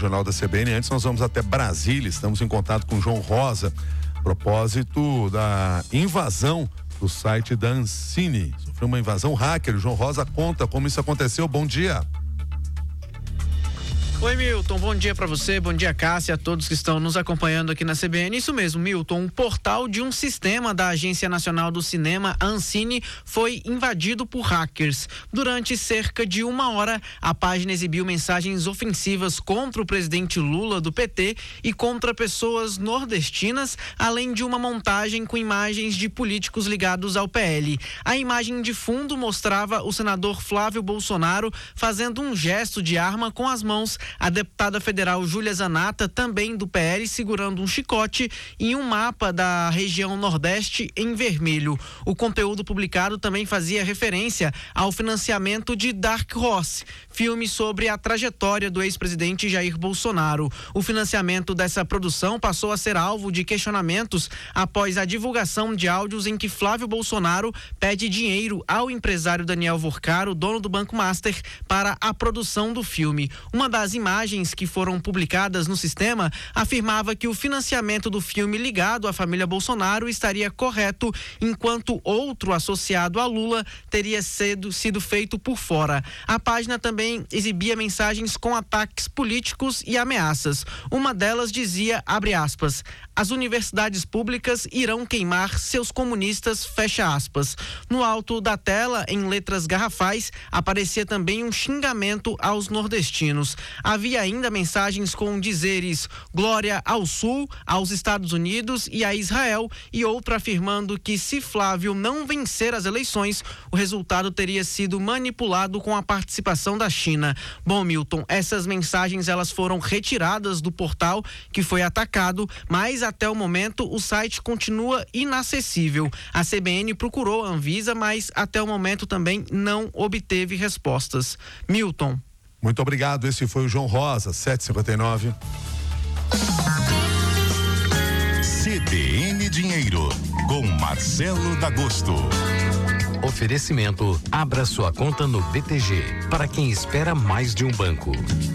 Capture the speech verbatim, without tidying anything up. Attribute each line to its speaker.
Speaker 1: Jornal da C B N. Antes nós vamos até Brasília, estamos em contato com o João Rosa, a propósito da invasão do site da Ancine. Sofreu uma invasão hacker. O João Rosa conta como isso aconteceu. Bom dia.
Speaker 2: Oi, Milton, bom dia para você, bom dia, Cássia, a todos que estão nos acompanhando aqui na C B N. Isso mesmo, Milton, um portal de um sistema da Agência Nacional do Cinema, a Ancine, foi invadido por hackers. Durante cerca de uma hora, a página exibiu mensagens ofensivas contra o presidente Lula do P T e contra pessoas nordestinas, além de uma montagem com imagens de políticos ligados ao P L. A imagem de fundo mostrava o senador Flávio Bolsonaro fazendo um gesto de arma com as mãos. A deputada federal Júlia Zanata, também do P L, segurando um chicote e um mapa da região Nordeste em vermelho. O conteúdo publicado também fazia referência ao financiamento de Dark Horse, filme sobre a trajetória do ex-presidente Jair Bolsonaro. O financiamento dessa produção passou a ser alvo de questionamentos após a divulgação de áudios em que Flávio Bolsonaro pede dinheiro ao empresário Daniel Vorcaro, dono do Banco Master, para a produção do filme. Uma das imagens que foram publicadas no sistema afirmava que o financiamento do filme ligado à família Bolsonaro estaria correto, enquanto outro associado a Lula teria sido, sido feito por fora. A página também exibia mensagens com ataques políticos e ameaças. Uma delas dizia, abre aspas, as universidades públicas irão queimar seus comunistas, fecha aspas. No alto da tela, em letras garrafais, aparecia também um xingamento aos nordestinos. Havia ainda mensagens com dizeres glória ao Sul, aos Estados Unidos e a Israel, e outra afirmando que se Flávio não vencer as eleições, o resultado teria sido manipulado com a participação da China. Bom, Milton, essas mensagens elas foram retiradas do portal que foi atacado, mas até o momento o site continua inacessível. A C B N procurou a Anvisa, mas até o momento também não obteve respostas. Milton.
Speaker 1: Muito obrigado, esse foi o João Rosa, sete e cinquenta e nove.
Speaker 3: C B N Dinheiro, com Marcelo D'Agosto.
Speaker 4: Oferecimento, abra sua conta no B T G, para quem espera mais de um banco.